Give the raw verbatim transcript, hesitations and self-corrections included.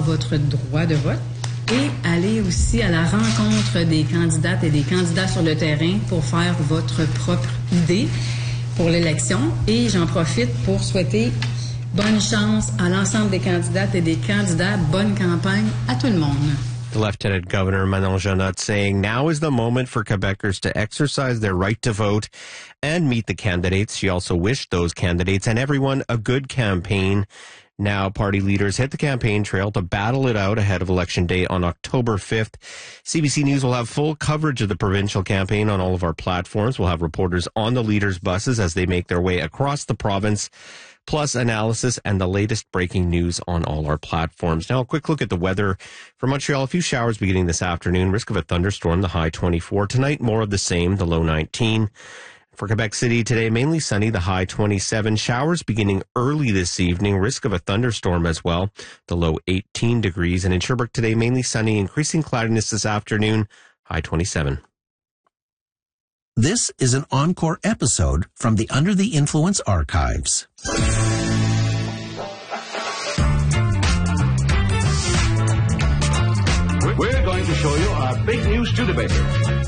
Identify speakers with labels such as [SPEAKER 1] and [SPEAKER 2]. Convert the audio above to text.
[SPEAKER 1] votre droit de vote et aller aussi à la rencontre des candidates et des candidats sur le terrain pour faire votre propre idée pour l'élection. Et j'en profite pour souhaiter bonne chance à l'ensemble des candidates et des candidats. Bonne campagne à tout le monde.
[SPEAKER 2] The Lieutenant Governor Manon Janot saying now is the moment for Quebecers to exercise their right to vote and meet the candidates. She also wished those candidates and everyone a good campaign. Now, party leaders hit the campaign trail to battle it out ahead of Election Day on October fifth. C B C News will have full coverage of the provincial campaign on all of our platforms. We'll have reporters on the leaders' buses as they make their way across the province, plus analysis and the latest breaking news on all our platforms. Now, a quick look at the weather for Montreal. A few showers beginning this afternoon. Risk of a thunderstorm, the high twenty-four. Tonight, more of the same, the low nineteen. For Quebec City today, mainly sunny, the high twenty-seven. Showers beginning early this evening. Risk of a thunderstorm as well, the low eighteen degrees. And in Sherbrooke today, mainly sunny, increasing cloudiness this afternoon, high twenty-seven.
[SPEAKER 3] This is an encore episode from the Under the Influence archives.
[SPEAKER 4] We're going to show you our big new Studebaker.